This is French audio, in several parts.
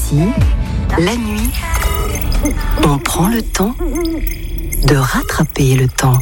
Ici, la nuit, on prend le temps de rattraper le temps.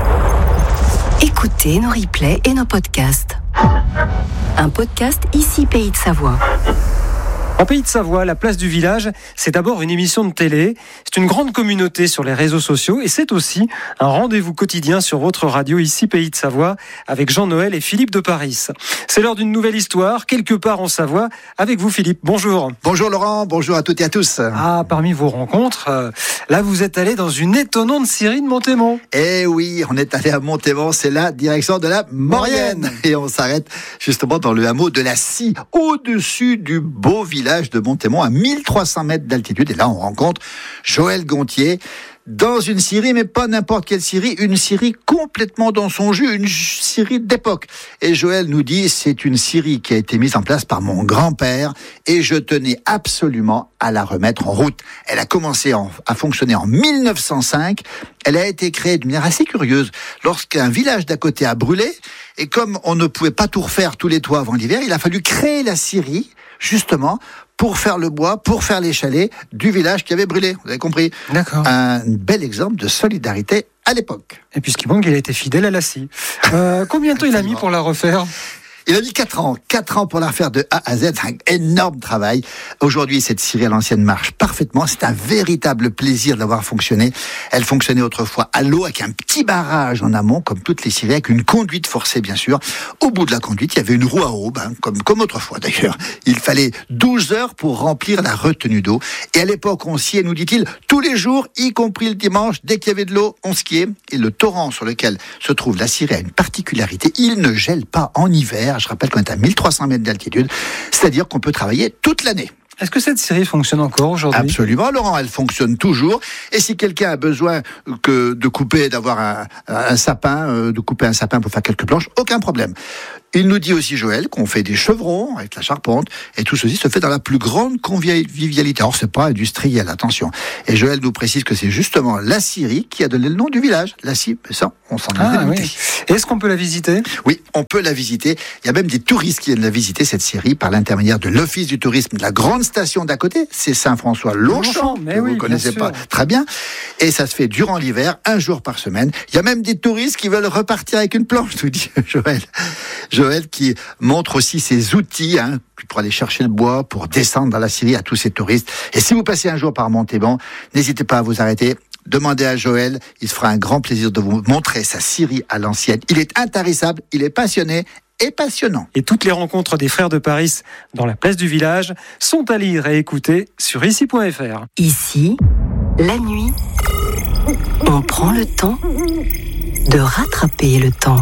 Écoutez nos replays et nos podcasts. Un podcast Ici Pays de Savoie. En Pays de Savoie, la place du village, c'est d'abord une émission de télé, c'est une grande communauté sur les réseaux sociaux et c'est aussi un rendez-vous quotidien sur votre radio Ici Pays de Savoie avec Jean-Noël et Philippe de Paris. C'est l'heure d'une nouvelle histoire, quelque part en Savoie, avec vous Philippe. Bonjour. Bonjour Laurent, bonjour à toutes et à tous. Parmi vos rencontres, là vous êtes allé dans une étonnante scierie de Montémont. Eh oui, on est allé à Montémont, c'est la direction de la Maurienne. Et on s'arrête justement dans le hameau de la Scie, au-dessus du beau village de Montémont, à 1300 mètres d'altitude. Et là, on rencontre Joël Gontier dans une scierie, mais pas n'importe quelle scierie, une scierie complètement dans son jus, une scierie d'époque. Et Joël nous dit, c'est une scierie qui a été mise en place par mon grand-père et je tenais absolument à la remettre en route. Elle a commencé à fonctionner en 1905. Elle a été créée d'une manière assez curieuse lorsqu'un village d'à côté a brûlé. Et comme on ne pouvait pas tout refaire tous les toits avant l'hiver, il a fallu créer la scierie justement pour faire le bois, pour faire les chalets du village qui avait brûlé. Vous avez compris ? D'accord. Un bel exemple de solidarité à l'époque. Et puis ce qui manque, il a été fidèle à la scie. Combien de temps il a mis pour la refaire ? Il a mis 4 ans. 4 ans pour la refaire de A à Z. C'est un énorme travail. Aujourd'hui, cette scierie à l'ancienne marche parfaitement. C'est un véritable plaisir de l'avoir fonctionné. Elle fonctionnait autrefois à l'eau avec un petit barrage en amont, comme toutes les scieries, avec une conduite forcée, bien sûr. Au bout de la conduite, il y avait une roue à aube, comme autrefois d'ailleurs. Il fallait 12 heures pour remplir la retenue d'eau. Et à l'époque, on sciait, nous dit-il, tous les jours, y compris le dimanche. Dès qu'il y avait de l'eau, on skiait. Et le torrent sur lequel se trouve la scierie a une particularité. Il ne gèle pas en hiver. Je rappelle qu'on est à 1300 mètres d'altitude, c'est-à-dire qu'on peut travailler toute l'année. Est-ce que cette scierie fonctionne encore aujourd'hui ? Absolument, Laurent, elle fonctionne toujours. Et si quelqu'un a besoin d'avoir un sapin, de couper un sapin pour faire quelques planches, aucun problème. Il nous dit aussi, Joël, qu'on fait des chevrons avec la charpente, et tout ceci se fait dans la plus grande convivialité. Alors, c'est pas industriel, attention. Et Joël nous précise que c'est justement la scierie qui a donné le nom du village. La Scie, mais ça, on s'en est dégoûté. Oui. Est-ce qu'on peut la visiter ? Oui, on peut la visiter. Il y a même des touristes qui viennent la visiter, cette scierie, par l'intermédiaire de l'Office du tourisme de la grande station d'à côté. C'est Saint-François-Longchamp, que vous ne connaissez pas très bien. Et ça se fait durant l'hiver, 1 jour par semaine. Il y a même des touristes qui veulent repartir avec une planche, nous dit Joël. Joël qui montre aussi ses outils pour aller chercher le bois, pour descendre dans la scierie à tous ces touristes. Et si vous passez un jour par Montémont, n'hésitez pas à vous arrêter. Demandez à Joël, il se fera un grand plaisir de vous montrer sa scierie à l'ancienne. Il est intarissable, il est passionné et passionnant. Et toutes les rencontres des frères de Paris dans la place du village sont à lire et écouter sur ici.fr. Ici, la nuit, on prend le temps de rattraper le temps.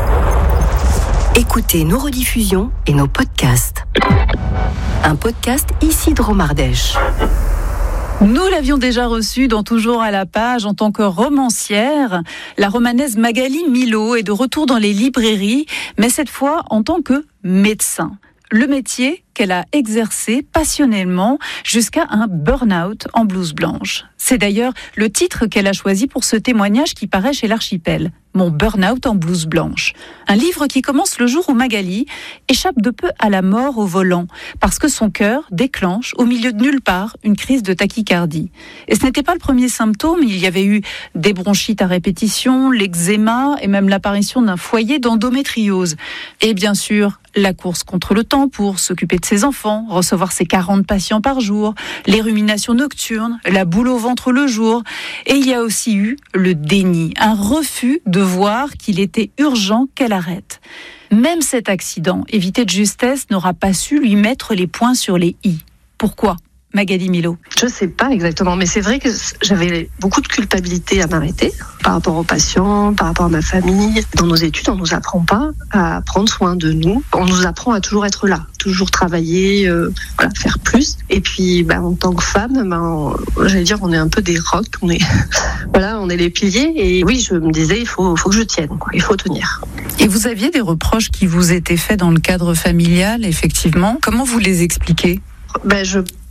Écoutez nos rediffusions et nos podcasts. Un podcast Ici Dromardèche. Nous l'avions déjà reçue dans Toujours à la page en tant que romancière. La romanaise Magali Milot est de retour dans les librairies, mais cette fois en tant que médecin. Le métier qu'elle a exercé passionnément jusqu'à un burn-out en blouse blanche. C'est d'ailleurs le titre qu'elle a choisi pour ce témoignage qui paraît chez l'Archipel. Mon burn-out en blouse blanche. Un livre qui commence le jour où Magali échappe de peu à la mort au volant parce que son cœur déclenche au milieu de nulle part une crise de tachycardie. Et ce n'était pas le premier symptôme, il y avait eu des bronchites à répétition, l'eczéma et même l'apparition d'un foyer d'endométriose. Et bien sûr, la course contre le temps pour s'occuper de ses enfants, recevoir ses 40 patients par jour, les ruminations nocturnes, la boule au ventre le jour. Et il y a aussi eu le déni, un refus de voir qu'il était urgent qu'elle arrête. Même cet accident, évité de justesse, n'aura pas su lui mettre les points sur les i. Pourquoi ? Magali Milot. Je ne sais pas exactement, mais c'est vrai que j'avais beaucoup de culpabilité à m'arrêter par rapport aux patients, par rapport à ma famille. Dans nos études, on ne nous apprend pas à prendre soin de nous. On nous apprend à toujours être là, toujours travailler, faire plus. Et puis, en tant que femme, j'allais dire, on est un peu des rocs, on est les piliers. Et oui, je me disais, il faut que je tienne, il faut tenir. Et vous aviez des reproches qui vous étaient faits dans le cadre familial, effectivement. Comment vous les expliquez ? Je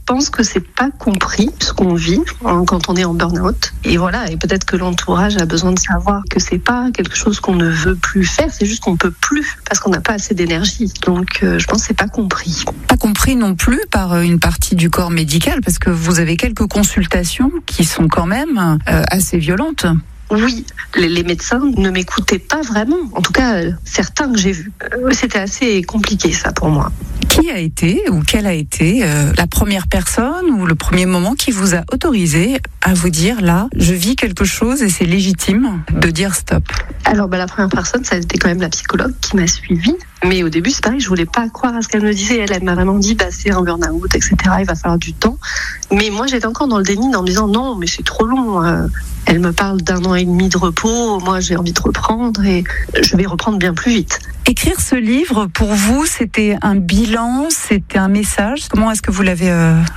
pense que c'est pas compris ce qu'on vit quand on est en burn-out. Et voilà, et peut-être que l'entourage a besoin de savoir que c'est pas quelque chose qu'on ne veut plus faire, c'est juste qu'on peut plus parce qu'on n'a pas assez d'énergie. Donc je pense que c'est pas compris. Pas compris non plus par une partie du corps médical, parce que vous avez quelques consultations qui sont quand même assez violentes. Oui, les médecins ne m'écoutaient pas vraiment. En tout cas, certains que j'ai vus. C'était assez compliqué, ça, pour moi. Qui a été ou quelle a été la première personne ou le premier moment qui vous a autorisé à vous dire, là, je vis quelque chose et c'est légitime de dire stop? Alors, la première personne, ça a été quand même la psychologue qui m'a suivie. Mais au début, c'est pareil, je voulais pas croire à ce qu'elle me disait. Elle m'a vraiment dit, c'est un burn-out, etc. Il va falloir du temps. Mais moi, j'étais encore dans le déni en me disant, non, mais c'est trop long. Elle me parle d'1 an et demi de repos. Moi, j'ai envie de reprendre et je vais reprendre bien plus vite. Écrire ce livre, pour vous, c'était un bilan, c'était un message. Comment est-ce que vous l'avez abordé ?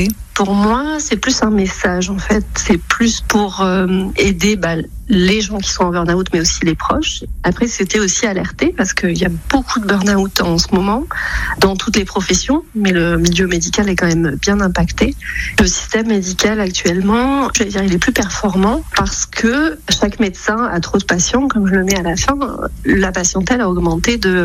Pour moi, c'est plus un message, en fait. C'est plus pour aider les gens qui sont en burn-out, mais aussi les proches. Après, c'était aussi alerter, parce qu'il y a beaucoup de burn-out en ce moment, dans toutes les professions, mais le milieu médical est quand même bien impacté. Le système médical, actuellement, je vais dire, il est plus performant, parce que chaque médecin a trop de patients, comme je le mets à la fin. La patientèle a augmenté de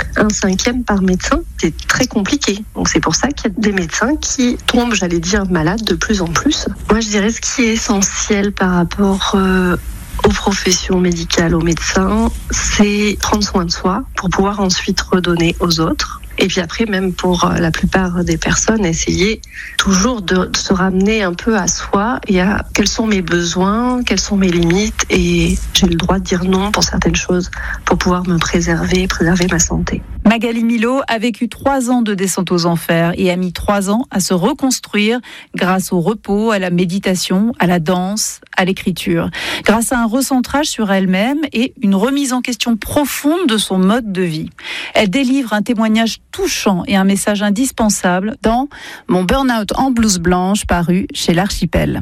1/5 par médecin. C'est très compliqué. Donc c'est pour ça qu'il y a des médecins qui tombent, j'allais dire, malades de plus en plus. Moi, je dirais ce qui est essentiel par rapport aux professions médicales, aux médecins, c'est prendre soin de soi pour pouvoir ensuite redonner aux autres. Et puis après, même pour la plupart des personnes, essayer toujours de se ramener un peu à soi et à quels sont mes besoins, quelles sont mes limites, et j'ai le droit de dire non pour certaines choses pour pouvoir me préserver ma santé. Magali Milot a vécu 3 ans de descente aux enfers et a mis 3 ans à se reconstruire grâce au repos, à la méditation, à la danse, à l'écriture. Grâce à un recentrage sur elle-même et une remise en question profonde de son mode de vie. Elle délivre un témoignage touchant et un message indispensable dans Mon burn-out en blouse blanche, paru chez l'Archipel.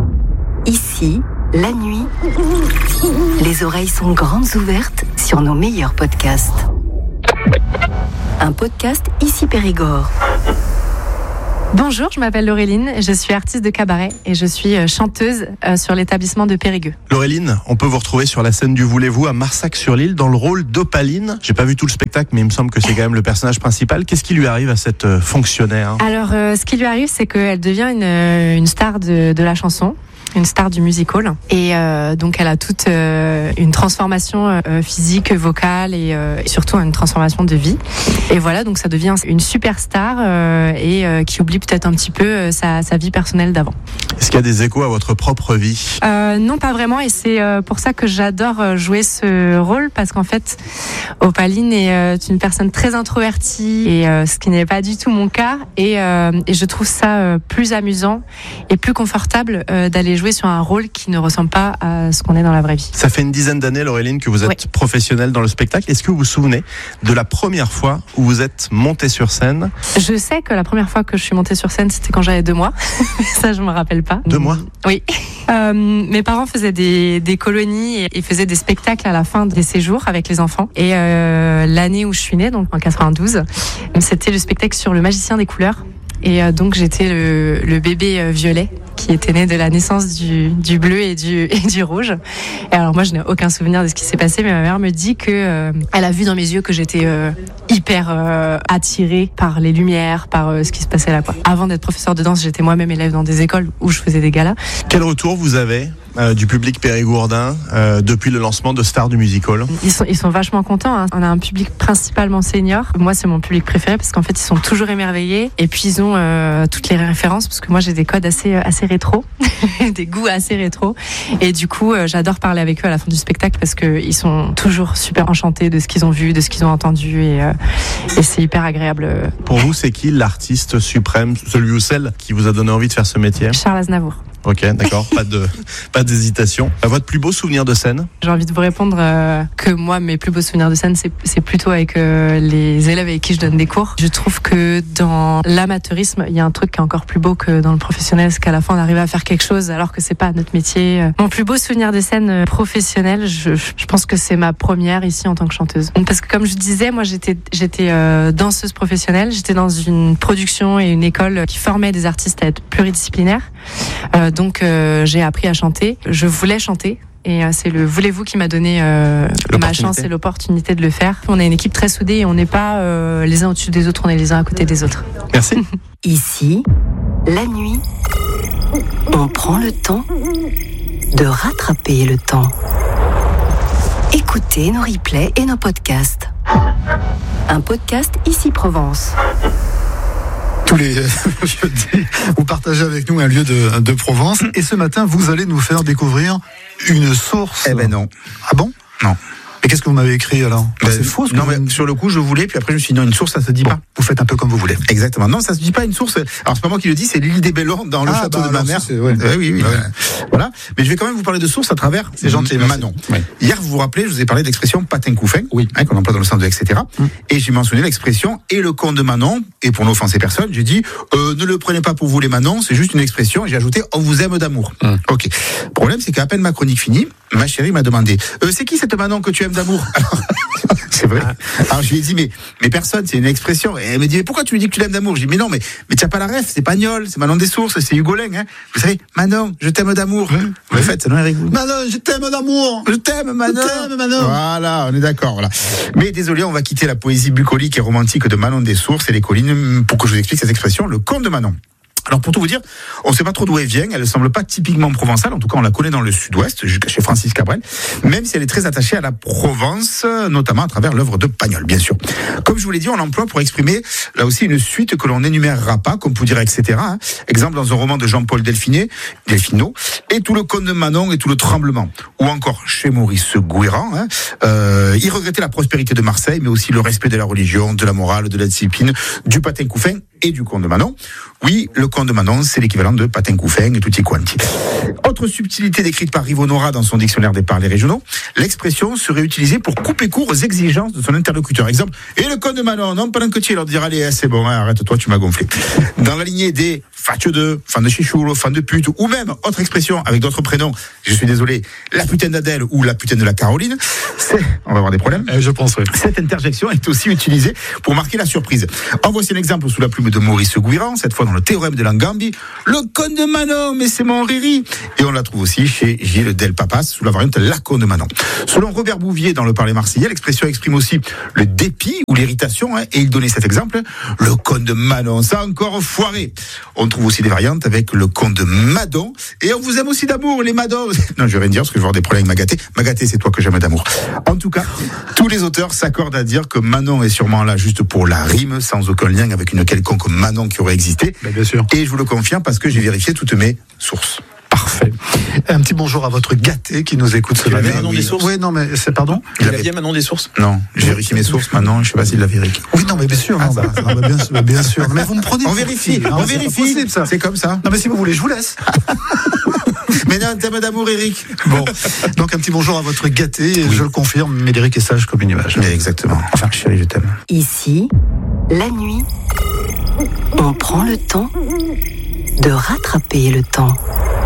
Ici, la nuit, les oreilles sont grandes ouvertes sur nos meilleurs podcasts. Un podcast Ici Périgord. Bonjour, je m'appelle Laureline, je suis artiste de cabaret et je suis chanteuse sur l'établissement de Périgueux. Laureline, on peut vous retrouver sur la scène du Voulez-vous à Marsac-sur-l'Île dans le rôle d'Opaline. J'ai pas vu tout le spectacle, mais il me semble que c'est quand même le personnage principal. Qu'est-ce qui lui arrive à cette fonctionnaire ? Alors, ce qui lui arrive, c'est qu'elle devient une star de la chanson. Une star du musical et donc elle a toute une transformation physique, vocale et surtout une transformation de vie, et voilà, donc ça devient une superstar et qui oublie peut-être un petit peu sa vie personnelle d'avant. Est-ce qu'il y a des échos à votre propre vie ? Non, pas vraiment, et c'est pour ça que j'adore jouer ce rôle, parce qu'en fait Opaline est une personne très introvertie et ce qui n'est pas du tout mon cas, et je trouve ça plus amusant et plus confortable d'aller jouer sur un rôle qui ne ressemble pas à ce qu'on est dans la vraie vie. Ça fait une dizaine d'années, Laureline, que vous êtes professionnelle dans le spectacle. Est-ce que vous vous souvenez de la première fois où vous êtes montée sur scène ? Je sais que la première fois que je suis montée sur scène, c'était quand j'avais 2 mois. Ça, je me rappelle pas. 2 mois ? Oui. Mes parents faisaient des colonies et faisaient des spectacles à la fin des séjours avec les enfants. Et l'année où je suis née, donc en 92, c'était le spectacle sur le magicien des couleurs. Et donc j'étais le bébé violet qui était né de la naissance du bleu et du rouge. Et alors moi je n'ai aucun souvenir de ce qui s'est passé, mais ma mère me dit que elle a vu dans mes yeux que j'étais hyper attirée par les lumières, par ce qui se passait là, quoi. Avant d'être professeur de danse, j'étais moi-même élève dans des écoles où je faisais des galas. Quel retour vous avez du public périgourdin depuis le lancement de Stars du Musical ? Ils sont vachement contents, hein. On a un public principalement senior. Moi, c'est mon public préféré parce qu'en fait, ils sont toujours émerveillés. Et puis, ils ont toutes les références, parce que moi, j'ai des codes assez rétro, des goûts assez rétro. Et du coup, j'adore parler avec eux à la fin du spectacle parce qu'ils sont toujours super enchantés de ce qu'ils ont vu, de ce qu'ils ont entendu. Et c'est hyper agréable. Pour vous, c'est qui l'artiste suprême, celui ou celle qui vous a donné envie de faire ce métier ? Charles Aznavour. Ok, d'accord, pas d'hésitation. Votre plus beau souvenir de scène? J'ai envie de vous répondre que moi, mes plus beaux souvenirs de scène, c'est plutôt avec les élèves avec qui je donne des cours. Je trouve que dans l'amateurisme, il y a un truc qui est encore plus beau que dans le professionnel, c'est qu'à la fin, on arrive à faire quelque chose alors que c'est pas notre métier. Mon plus beau souvenir de scène professionnelle, je pense que c'est ma première ici en tant que chanteuse. Parce que comme je disais, moi, j'étais danseuse professionnelle. J'étais dans une production et une école qui formait des artistes à être pluridisciplinaires. Donc j'ai appris à chanter. Je voulais chanter. Et c'est le voulez-vous qui m'a donné ma chance et l'opportunité de le faire. On est une équipe très soudée et on n'est pas les uns au-dessus des autres, on est les uns à côté des autres. Merci. Ici, la nuit, on prend le temps de rattraper le temps. Écoutez nos replays et nos podcasts. Un podcast Ici Provence. Tous les jeudis, vous partagez avec nous un lieu de Provence. Et ce matin, vous allez nous faire découvrir une source. Eh ben non. Ah bon? Non. Et qu'est-ce que vous m'avez écrit alors? C'est faux. Non, mais sur le coup, je voulais, puis après, je me suis dit, non, une source, ça se dit pas. Vous faites un peu comme vous voulez. Exactement. Non, ça se dit pas une source. Alors, c'est pas moi qui le dis, c'est l'île des Bellons dans le château de ma mère. Oui. Voilà. Mais je vais quand même vous parler de source à travers Manon. Oui. Hier, vous vous rappelez, je vous ai parlé de l'expression patin couffin. Oui. Qu'on emploie dans le sens de etc. Et j'ai mentionné l'expression et le comte de Manon. Et pour n'offenser personne, j'ai dit, ne le prenez pas pour vous les Manon, c'est juste une expression. Et j'ai ajouté, on vous aime d'amour. Ok. Le problème, c'est qu'à peine ma chronique finie, ma chérie m'a demandé, c'est qui cette Manon que tu aimes d'amour? C'est vrai. Alors je lui ai dit mais personne, c'est une expression. Et elle me dit mais pourquoi tu lui dis que tu l'aimes d'amour? Je dis mais non mais tu n'as pas la ref, c'est Pagnol, c'est Manon des Sources, c'est Hugolin. Vous savez, Manon, je t'aime d'amour. Vous le faites, c'est non Eric? Manon, je t'aime d'amour. Je t'aime Manon. Je t'aime Manon. Voilà, on est d'accord. Voilà. Mais désolé, on va quitter la poésie bucolique et romantique de Manon des Sources et les collines pour que je vous explique cette expression, le comte de Manon. Alors pour tout vous dire, on ne sait pas trop d'où elle vient, elle ne semble pas typiquement provençale, en tout cas on la connaît dans le sud-ouest, jusqu'à chez Francis Cabrel, même si elle est très attachée à la Provence, notamment à travers l'œuvre de Pagnol, bien sûr. Comme je vous l'ai dit, on l'emploie pour exprimer là aussi une suite que l'on n'énumérera pas, comme pour dire etc. Exemple dans un roman de Jean-Paul Delfinot, et tout le comte de Manon et tout le tremblement. Ou encore chez Maurice Gouéran, il regrettait la prospérité de Marseille, mais aussi le respect de la religion, de la morale, de la discipline, du patin couffin et du comte de Manon. Oui, le comte de Manon, c'est l'équivalent de patin couffin et tutti quanti. Autre subtilité décrite par Rivonora dans son dictionnaire des parlers régionaux, l'expression serait utilisée pour couper court aux exigences de son interlocuteur. Exemple, et le comte de Manon, non, pendant que tu leur dira, allez, c'est bon, arrête-toi, tu m'as gonflé. Dans la lignée des fatio de, fan de chichoule, fan de pute, ou même, autre expression avec d'autres prénoms, je suis désolé, la putain d'Adèle ou la putain de la Caroline, on va avoir des problèmes. Je pense, oui. Cette interjection est aussi utilisée pour marquer la surprise. En voici un exemple sous la plume de Maurice Gouéran, cette fois dans le théorème de Langambi, le comte de Manon, mais c'est mon riri. Et on la trouve aussi chez Gilles Delpapas, sous la variante la comte de Manon. Selon Robert Bouvier, dans le parler marseillais, l'expression exprime aussi le dépit ou l'irritation, et il donnait cet exemple, le comte de Manon, ça a encore foiré. On trouve aussi des variantes avec le comte de Madon, et on vous aime aussi d'amour, les Madons. Non, je vais rien dire, parce que je vais avoir des problèmes avec Magaté. Magaté, c'est toi que j'aime d'amour. En tout cas, tous les auteurs s'accordent à dire que Manon est sûrement là juste pour la rime, sans aucun lien avec une quelconque Manon qui aurait existé. Mais bien sûr. Et je vous le confirme parce que j'ai vérifié toutes mes sources. Parfait. Un petit bonjour à votre gâté qui nous écoute ce matin. Manon des Sources. Oui, non, mais c'est pardon. Il a bien Manon des Sources. Non, j'ai vérifié mes sources maintenant. Je sais pas s'il l'a vérifié. Oui, non, mais bien sûr. Bien sûr. Mais vous me prenez. On vérifie. Non, on vérifie. C'est comme ça. Non, mais si vous voulez, je vous laisse. Mais non, thème d'amour, Eric. Bon, donc un petit bonjour à votre gâté. Oui. Je le confirme, Médéric est sage comme une image. Mais exactement. Enfin, chérie, je t'aime. Ici, la nuit, on prend le temps de rattraper le temps.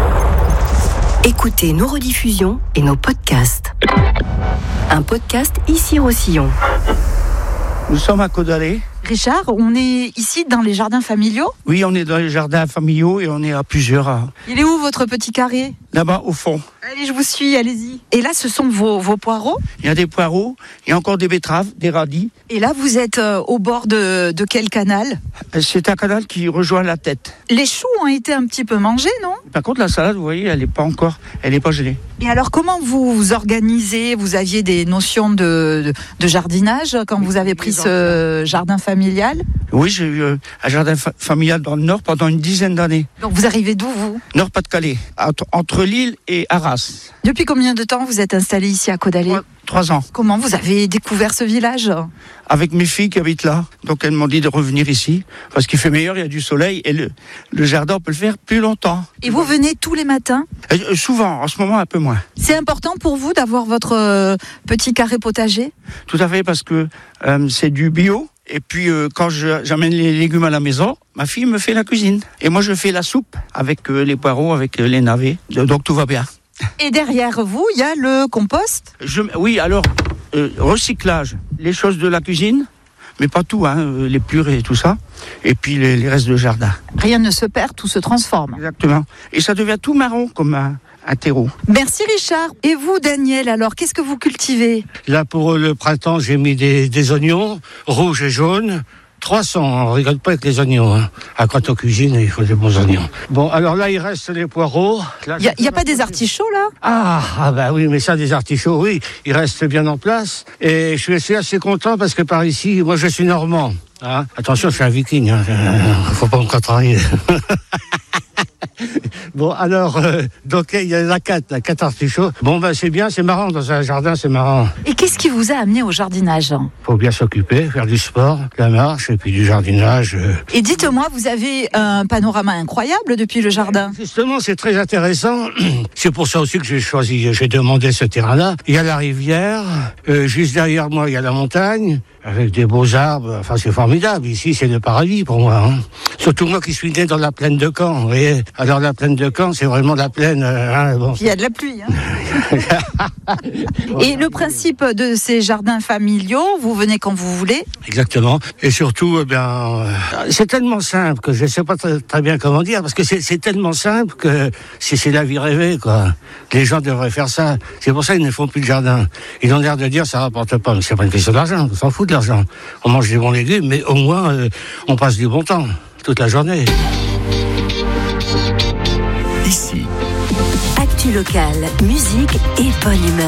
Écoutez nos rediffusions et nos podcasts. Un podcast Ici Roussillon. Nous sommes à Caudalet. Richard, on est ici dans les jardins familiaux? Oui, on est dans les jardins familiaux et on est à plusieurs. Il est où votre petit carré? Là-bas, au fond. Allez, je vous suis, allez-y. Et là, ce sont vos poireaux? Il y a des poireaux, il y a encore des betteraves, des radis. Et là, vous êtes au bord de quel canal? C'est un canal qui rejoint la tête. Les choux ont été un petit peu mangés, non? Par contre, la salade, vous voyez, elle n'est pas gelée. Et alors, comment vous vous organisez? Vous aviez des notions de jardinage quand vous avez pris ce jardin familial? Oui, j'ai eu un jardin familial dans le Nord pendant une dizaine d'années. Donc vous arrivez d'où, vous? Nord-Pas-de-Calais, entre Lille et Arras. place. Depuis combien de temps vous êtes installé ici à Caudalais ? 3 ans. Comment vous avez découvert ce village ? Avec mes filles qui habitent là. Donc elles m'ont dit de revenir ici. Parce qu'il fait meilleur, il y a du soleil. Et le jardin, on peut le faire plus longtemps. Et vous venez tous les matins ? Souvent, en ce moment un peu moins. C'est important pour vous d'avoir votre petit carré potager ? Tout à fait, parce que c'est du bio. Et puis quand j'amène les légumes à la maison, ma fille me fait la cuisine. Et moi je fais la soupe avec les poireaux, avec les navets. Donc tout va bien. Et derrière vous, il y a le compost ? Oui, alors, recyclage. Les choses de la cuisine, mais pas tout, les purées et tout ça. Et puis les restes de jardin. Rien ne se perd, tout se transforme. Exactement. Et ça devient tout marron comme un terreau. Merci Richard. Et vous Daniel, alors, qu'est-ce que vous cultivez ? Là, pour le printemps, j'ai mis des oignons, rouges et jaunes. 300, on rigole pas avec les oignons. Quand on cuisine, il faut des bons oignons. Bon, alors là, il reste les poireaux. Il n'y a pas des artichauts, là ? Ah, bah oui, mais ça, des artichauts, oui, ils restent bien en place. Et je suis assez content parce que par ici, moi, je suis normand. Attention, je suis un viking, faut pas me contrarier. Bon, alors, donc il y a la 4 artichauts. Bon, c'est bien, c'est marrant, dans un jardin, c'est marrant. Et qu'est-ce qui vous a amené au jardinage ? Faut bien s'occuper, faire du sport, de la marche, et puis du jardinage. Et dites-moi, vous avez un panorama incroyable depuis le jardin ? Justement, c'est très intéressant. C'est pour ça aussi que j'ai demandé ce terrain-là. Il y a la rivière, juste derrière moi, il y a la montagne, avec des beaux arbres. Enfin, c'est formidable. Ici, c'est le paradis pour moi. Surtout moi qui suis né dans la plaine de Caen, vous voyez. Alors, la plaine de Caen, c'est vraiment la plaine... bon. Il y a de la pluie. Et le principe de ces jardins familiaux, vous venez quand vous voulez ? Exactement. Et surtout, c'est tellement simple que je ne sais pas très bien comment dire, parce que c'est tellement simple que c'est la vie rêvée, quoi. Les gens devraient faire ça. C'est pour ça qu'ils ne font plus de jardin. Ils ont l'air de dire ça rapporte pas, mais c'est pas une question d'argent. On s'en fout de l'argent. On mange des bons légumes, mais au moins, on passe du bon temps, toute la journée. Ici. Actu locale, musique et bonne humeur.